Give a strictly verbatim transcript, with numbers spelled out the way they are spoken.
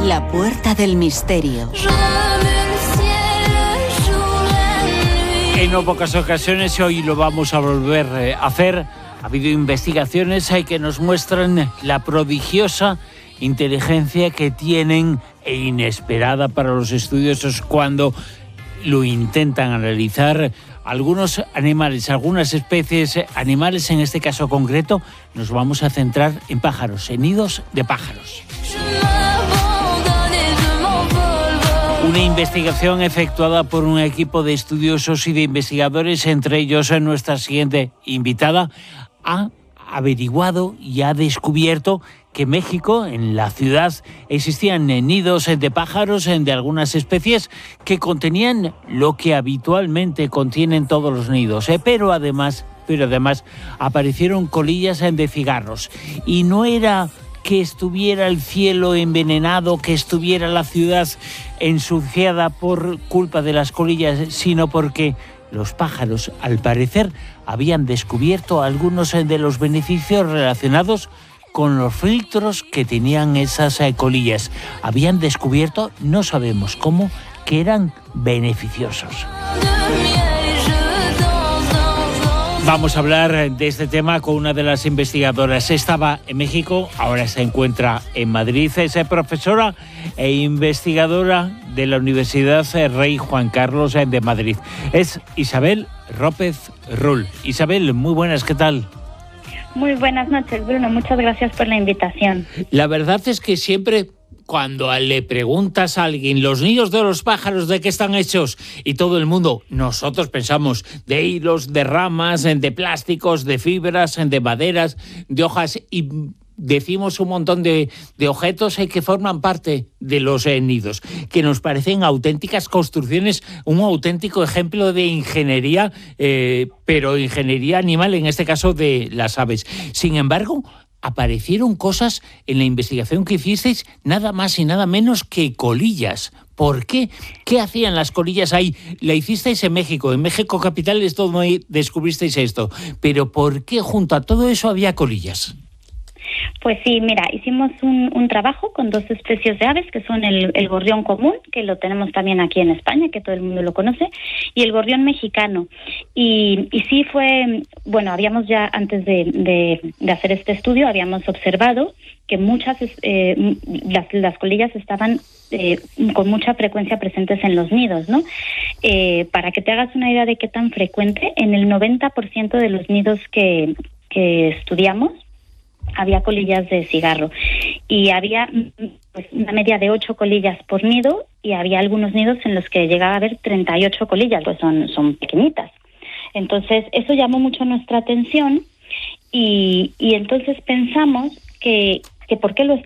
La puerta del misterio. En no pocas ocasiones, hoy lo vamos a volver a hacer, ha habido investigaciones que nos muestran la prodigiosa inteligencia que tienen e inesperada para los estudiosos cuando lo intentan analizar algunos animales, algunas especies animales. En este caso concreto nos vamos a centrar en pájaros, en nidos de pájaros. Una investigación efectuada por un equipo de estudiosos y de investigadores, entre ellos nuestra siguiente invitada, ha averiguado y ha descubierto que en México, en la ciudad, existían nidos de pájaros de algunas especies que contenían lo que habitualmente contienen todos los nidos, ¿eh? pero además, pero además aparecieron colillas de cigarros. Y no era que estuviera el cielo envenenado, que estuviera la ciudad ensuciada por culpa de las colillas, sino porque los pájaros, al parecer, habían descubierto algunos de los beneficios relacionados con los filtros que tenían esas colillas. Habían descubierto, no sabemos cómo, que eran beneficiosos. Vamos a hablar de este tema con una de las investigadoras. Estaba en México, ahora se encuentra en Madrid. Es profesora e investigadora de la Universidad Rey Juan Carlos de Madrid. Es Isabel López Rull. Isabel, muy buenas, ¿qué tal? Muy buenas noches, Bruno. Muchas gracias por la invitación. La verdad es que siempre, cuando le preguntas a alguien los nidos de los pájaros de qué están hechos, y todo el mundo, nosotros pensamos de hilos, de ramas, de plásticos, de fibras, de maderas, de hojas, y decimos un montón de, de objetos que forman parte de los eh, nidos, que nos parecen auténticas construcciones, un auténtico ejemplo de ingeniería, eh, pero ingeniería animal, en este caso de las aves. Sin embargo, aparecieron cosas en la investigación que hicisteis, nada más y nada menos que colillas. ¿Por qué? ¿Qué hacían las colillas ahí? La hicisteis en México, en México capital es donde descubristeis esto. Pero ¿por qué junto a todo eso había colillas? Pues sí, mira, hicimos un, un trabajo con dos especies de aves, que son el, el gorrión común, que lo tenemos también aquí en España, que todo el mundo lo conoce, y el gorrión mexicano. Y, y sí fue, bueno, habíamos ya antes de, de, de hacer este estudio, habíamos observado que muchas, eh, las, las colillas estaban eh, con mucha frecuencia presentes en los nidos, ¿no? Eh, para que te hagas una idea de qué tan frecuente, en el noventa por ciento de los nidos que, que estudiamos, había colillas de cigarro y había pues, una media de ocho colillas por nido, y había algunos nidos en los que llegaba a haber treinta y ocho colillas, pues son, son pequeñitas. Entonces eso llamó mucho nuestra atención y, y entonces pensamos que, que ¿por qué lo